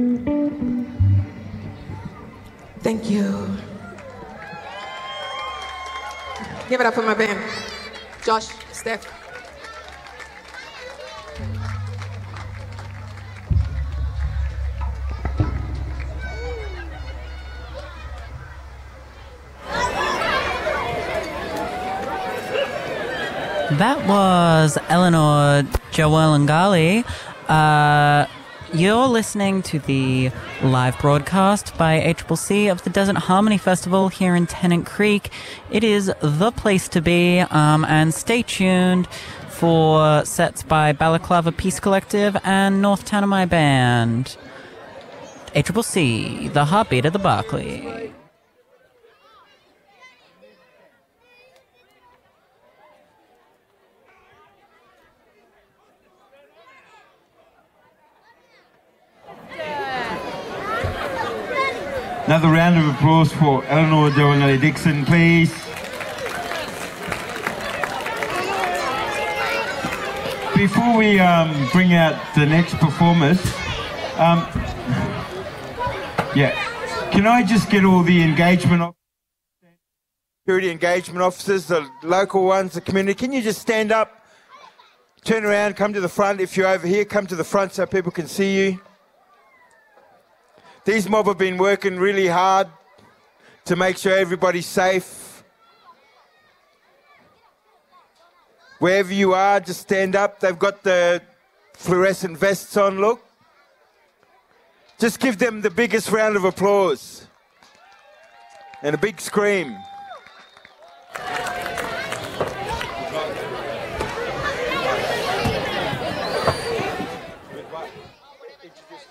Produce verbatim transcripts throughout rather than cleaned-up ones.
Thank you. Give it up for my band. Josh, Steph. That was Eleanor Joel-Ngali. Uh, you're listening to the live broadcast by A C C C of the Desert Harmony Festival here in Tennant Creek. It is the place to be, um, and stay tuned for sets by Balaclava Peace Collective and North Tanami Band. A C C C, the heartbeat of the Barclay. Another round of applause for Eleanor Joel-Ngali Dixon, please. Before we um, bring out the next performers, um, yeah, can I just get all the engagement officers, security engagement officers, the local ones, the community, can you just stand up, turn around, come to the front. If you're over here, come to the front so people can see you. These mob have been working really hard to make sure everybody's safe. Wherever you are, just stand up. They've got the fluorescent vests on, look. Just give them the biggest round of applause. And a big scream.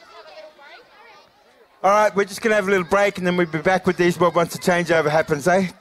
All right, we're just going to have a little break and then we'll be back with these mob once the changeover happens, eh?